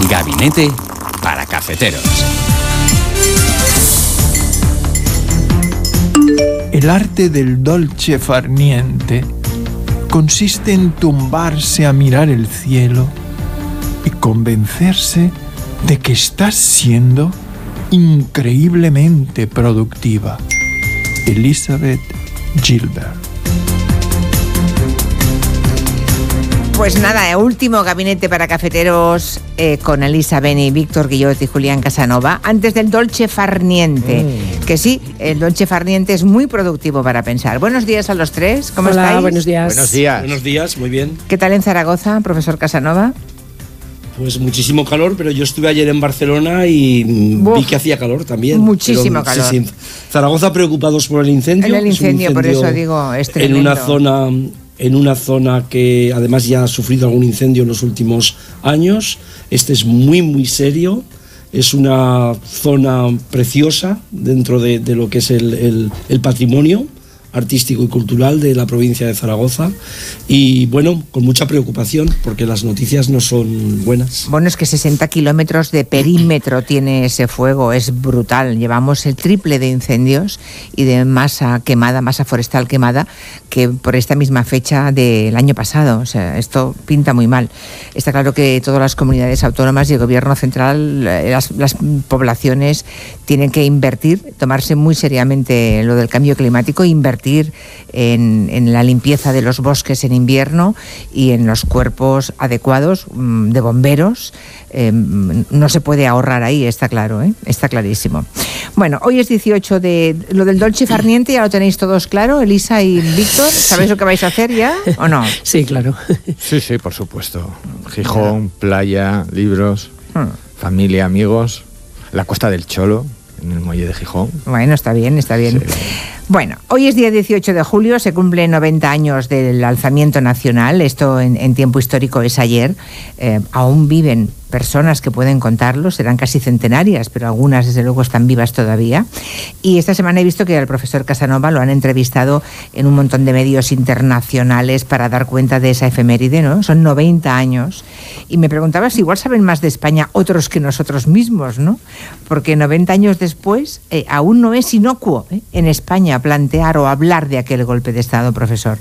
Gabinete para cafeteros. El arte del dolce far niente consiste en tumbarse a mirar el cielo y convencerse de que estás siendo increíblemente productiva. Elizabeth Gilbert. Pues nada, último gabinete para cafeteros con Elisa Beni, Víctor Guillot y Julián Casanova. Antes del dolce far niente, que sí, el dolce far niente es muy productivo para pensar. Buenos días a los tres, ¿cómo estáis? Hola, buenos días. Buenos días. Buenos días, muy bien. ¿Qué tal en Zaragoza, profesor Casanova? Pues muchísimo calor, pero yo estuve ayer en Barcelona y vi que hacía calor también. Muchísimo calor. Sí. Zaragoza preocupados por el incendio. El incendio, por eso digo, es tremendo. En una zona que además ya ha sufrido algún incendio en los últimos años. Este es muy, muy serio. Es una zona preciosa dentro de lo que es el patrimonio artístico y cultural de la provincia de Zaragoza y bueno, con mucha preocupación porque las noticias no son buenas. Bueno, es que 60 kilómetros de perímetro tiene ese fuego, es brutal. Llevamos el triple de incendios y de masa quemada, masa forestal quemada, que por esta misma fecha del año pasado. O sea, esto pinta muy mal. Está claro que todas las comunidades autónomas y el gobierno central, las poblaciones tienen que invertir, tomarse muy seriamente lo del cambio climático e invertir en la limpieza de los bosques en invierno y en los cuerpos adecuados de bomberos. No se puede ahorrar ahí, está claro, está clarísimo. Bueno, hoy es 18 de... Lo del dolce far niente ya lo tenéis todos claro, Elisa y Víctor. ¿Sabéis lo que vais a hacer ya o no? Sí, claro. Sí, por supuesto. Gijón, playa, libros, familia, amigos, la Costa del Cholo, en el muelle de Gijón. Bueno, está bien. Sí. Bueno, hoy es día 18 de julio, se cumplen 90 años del alzamiento nacional, esto en tiempo histórico es ayer, aún viven personas que pueden contarlo, serán casi centenarias, pero algunas desde luego están vivas todavía. Y esta semana he visto que al profesor Casanova lo han entrevistado en un montón de medios internacionales para dar cuenta de esa efeméride, ¿no? Son 90 años. Y me preguntaba si igual saben más de España otros que nosotros mismos, ¿no? Porque 90 años después aún no es inocuo en España plantear o hablar de aquel golpe de Estado, profesor.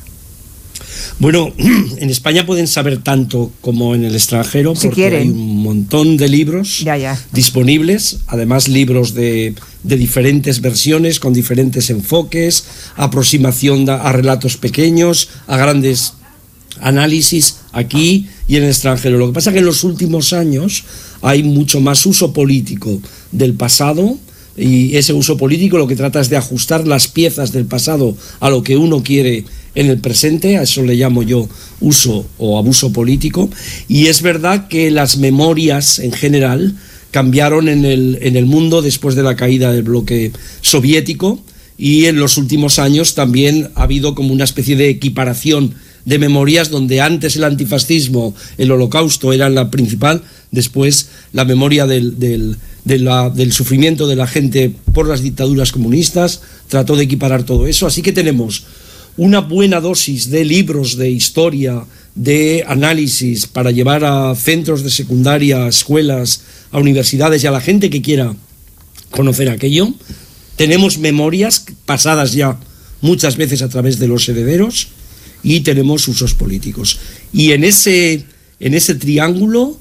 Bueno, en España pueden saber tanto como en el extranjero, si porque quieren. Hay un montón de libros disponibles, además libros de diferentes versiones, con diferentes enfoques, aproximación a relatos pequeños, a grandes análisis aquí y en el extranjero. Lo que pasa es que en los últimos años hay mucho más uso político del pasado, y ese uso político lo que trata es de ajustar las piezas del pasado a lo que uno quiere en el presente, a eso le llamo yo uso o abuso político, y es verdad que las memorias en general cambiaron en el mundo después de la caída del bloque soviético, y en los últimos años también ha habido como una especie de equiparación de memorias donde antes el antifascismo, el holocausto era la principal, después la memoria del sufrimiento de la gente por las dictaduras comunistas trató de equiparar todo eso, así que tenemos una buena dosis de libros de historia, de análisis para llevar a centros de secundaria, a escuelas, a universidades y a la gente que quiera conocer aquello. Tenemos memorias pasadas ya muchas veces a través de los herederos y tenemos usos políticos. Y en ese triángulo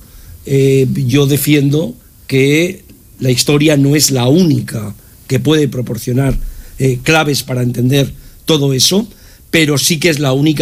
yo defiendo que la historia no es la única que puede proporcionar claves para entender todo eso, pero sí que es la única